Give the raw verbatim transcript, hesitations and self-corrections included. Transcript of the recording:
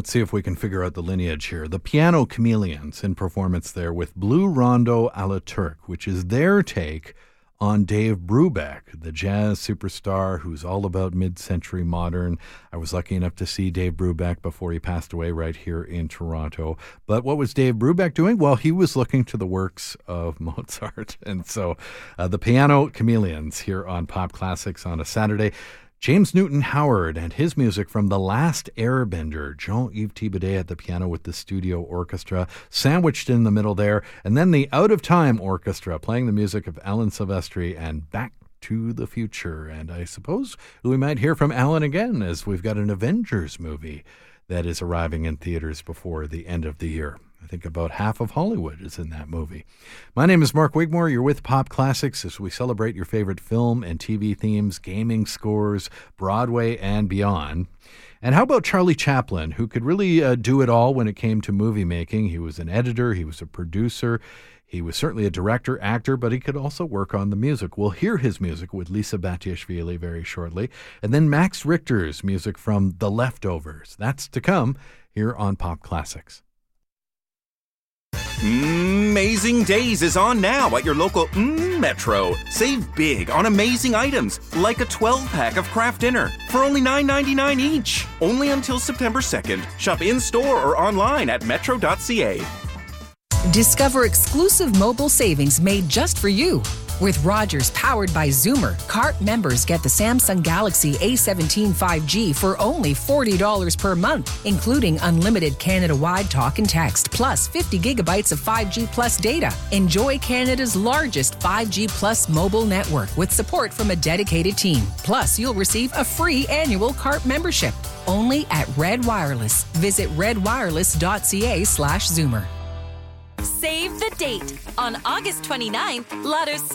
Let's see if we can figure out the lineage here. The Piano Chameleons in performance there with Blue Rondo a la Turk, which is their take on Dave Brubeck, the jazz superstar who's all about mid-century modern. I was lucky enough to see Dave Brubeck before he passed away right here in Toronto. But what was Dave Brubeck doing? Well, he was looking to the works of Mozart. And so uh, the Piano Chameleons here on Pop Classics on a Saturday. James Newton Howard and his music from The Last Airbender. Jean-Yves Thibaudet at the piano with the studio orchestra, sandwiched in the middle there. And then the Out of Time Orchestra playing the music of Alan Silvestri and Back to the Future. And I suppose we might hear from Alan again as we've got an Avengers movie that is arriving in theaters before the end of the year. I think about half of Hollywood is in that movie. My name is Mark Wigmore. You're with Pop Classics as we celebrate your favorite film and T V themes, gaming scores, Broadway, and beyond. And how about Charlie Chaplin, who could really uh, do it all when it came to movie making? He was an editor, he was a producer, he was certainly a director, actor, but he could also work on the music. We'll hear his music with Lisa Batiashvili very shortly. And then Max Richter's music from The Leftovers. That's to come here on Pop Classics. Amazing Days is on now at your local mm, Metro. Save big on amazing items like a twelve-pack of Kraft Dinner for only nine ninety-nine each. Only until September second. Shop in-store or online at metro dot c a. Discover exclusive mobile savings made just for you. With Rogers powered by Zoomer, Cart members get the Samsung Galaxy A seventeen five G for only forty dollars per month, including unlimited Canada-wide talk and text, plus fifty gigabytes of five G Plus data. Enjoy Canada's largest five G Plus mobile network with support from a dedicated team. Plus, you'll receive a free annual Cart membership. Only at Red Wireless. Visit redwireless.ca slash Zoomer. Save the date. On August twenty-ninth, Ladder's